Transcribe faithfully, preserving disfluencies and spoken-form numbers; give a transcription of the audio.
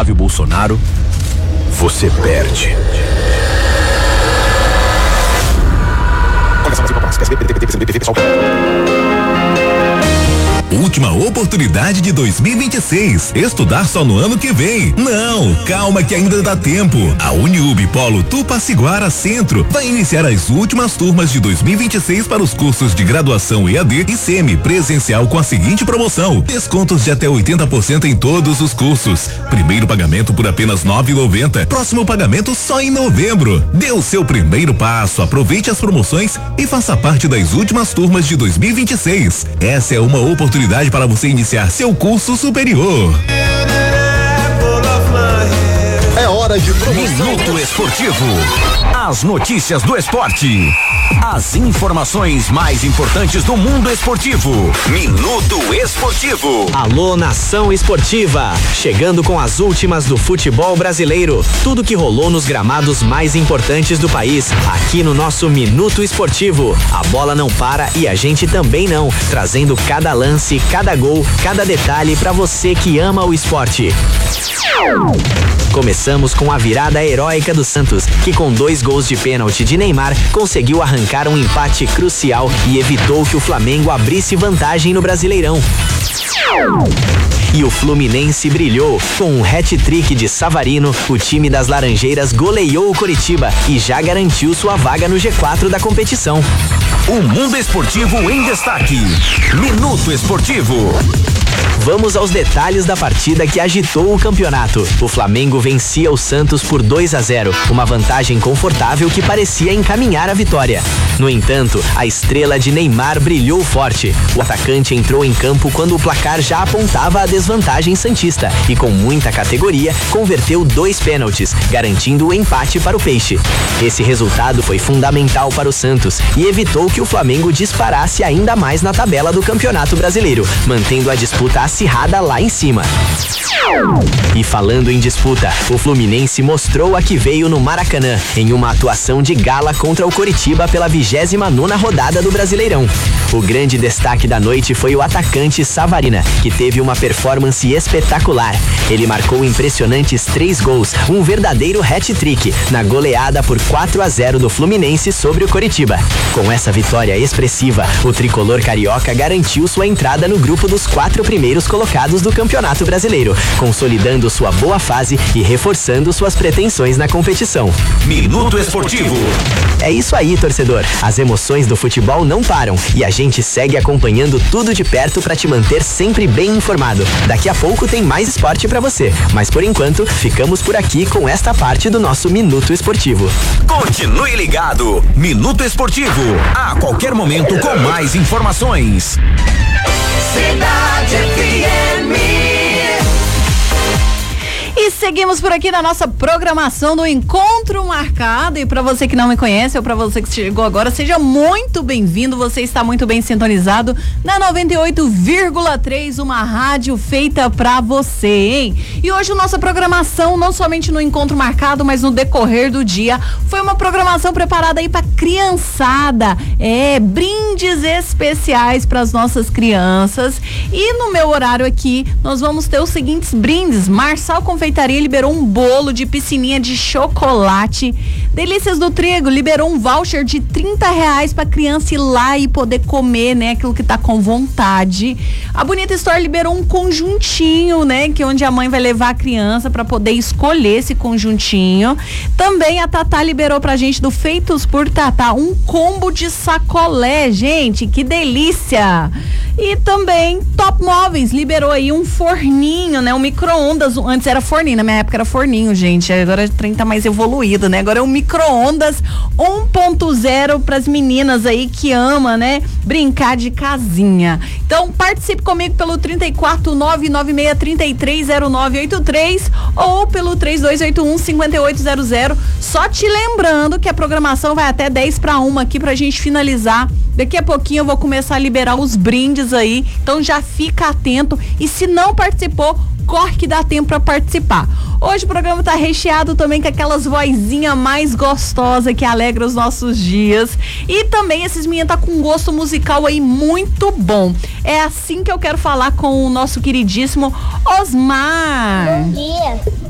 Flávio Bolsonaro, você perde. Última oportunidade de dois mil e vinte e seis. Estudar só no ano que vem. Não, calma que ainda dá tempo. A Uniub Polo Tupaciguara Centro vai iniciar as últimas turmas de dois mil e vinte e seis para os cursos de graduação E A D e semi-presencial com a seguinte promoção: descontos de até oitenta por cento em todos os cursos. Primeiro pagamento por apenas nove reais e noventa centavos. Próximo pagamento só em novembro. Dê o seu primeiro passo, aproveite as promoções e faça parte das últimas turmas de dois mil e vinte e seis. Essa é uma oportunidade para você iniciar seu curso superior. É hora de promoção. Minuto Esportivo. As notícias do esporte. As informações mais importantes do mundo esportivo. Minuto Esportivo. Alô, nação esportiva. Chegando com as últimas do futebol brasileiro. Tudo que rolou nos gramados mais importantes do país. Aqui no nosso Minuto Esportivo. A bola não para e a gente também não. Trazendo cada lance, cada gol, cada detalhe para você que ama o esporte. Começamos com a virada heróica do Santos, que com dois gols de pênalti de Neymar conseguiu arrancar um empate crucial e evitou que o Flamengo abrisse vantagem no Brasileirão. E o Fluminense brilhou. Com um hat-trick de Savarino, o time das Laranjeiras goleou o Coritiba e já garantiu sua vaga no G quatro da competição. O mundo esportivo em destaque. Minuto Esportivo. Vamos aos detalhes da partida que agitou o campeonato. O Flamengo vencia o Santos por dois a zero, uma vantagem confortável que parecia encaminhar a vitória. No entanto, a estrela de Neymar brilhou forte. O atacante entrou em campo quando o placar já apontava a desvantagem santista e, com muita categoria, converteu dois pênaltis, garantindo o empate para o Peixe. Esse resultado foi fundamental para o Santos e evitou que o Flamengo disparasse ainda mais na tabela do Campeonato Brasileiro, mantendo a disputa acirrada lá em cima. E falando em disputa, o Fluminense mostrou a que veio no Maracanã, em uma atuação de gala contra o Coritiba pela vigésima nona rodada do Brasileirão. O grande destaque da noite foi o atacante Savarino, que teve uma performance espetacular. Ele marcou impressionantes três gols, um verdadeiro hat-trick, na goleada por quatro a zero do Fluminense sobre o Coritiba. Com essa vitória expressiva, o tricolor carioca garantiu sua entrada no grupo dos quatro primeiros colocados do Campeonato Brasileiro, consolidando sua boa fase e reforçando suas pretensões na competição. Minuto Esportivo. É isso aí, torcedor. As emoções do futebol não param e a gente segue acompanhando tudo de perto para te manter sempre bem informado. Daqui a pouco tem mais esporte para você, mas por enquanto ficamos por aqui com esta parte do nosso Minuto Esportivo. Continue ligado. Minuto Esportivo. A qualquer momento com mais informações. Cidade F M. E seguimos por aqui na nossa programação do Encontro Marcado. E para você que não me conhece ou para você que chegou agora, seja muito bem-vindo. Você está muito bem sintonizado na noventa e oito vírgula três, uma rádio feita para você, hein? E hoje a nossa programação, não somente no Encontro Marcado, mas no decorrer do dia, foi uma programação preparada aí para criançada. É, brindes especiais para as nossas crianças. E no meu horário aqui, nós vamos ter os seguintes brindes. Marçal Confeitaria liberou um bolo de piscininha de chocolate. Delícias do Trigo liberou um voucher de trinta reais pra criança ir lá e poder comer, né? Aquilo que tá com vontade. A Bonita Store liberou um conjuntinho, né? Que é onde a mãe vai levar a criança pra poder escolher esse conjuntinho. Também a Tatá liberou pra gente do Feitos por Tatá um combo de sacolé, gente, que delícia! E também Top Móveis liberou aí um forninho, né? Um micro-ondas, antes era forninho, na minha época era forninho, gente, agora o trem tá mais evoluído, né? Agora é um micro-ondas um ponto zero pras meninas aí que ama, né? Brincar de casinha. Então participe comigo pelo trinta e quatro, nove nove seis, trinta e três, zero nove oito três ou pelo três dois oito um, cinco oito zero zero. Só te lembrando que a programação vai até dez para uma aqui pra gente finalizar. Daqui a pouquinho eu vou começar a liberar os brindes aí, então já fica atento e se não participou, corre que dá tempo para participar. Hoje o programa tá recheado também com aquelas vozinhas mais gostosas que alegram os nossos dias e também esses meninos tá com um gosto musical aí muito bom. É assim que eu quero falar com o nosso queridíssimo Osmar. Bom dia.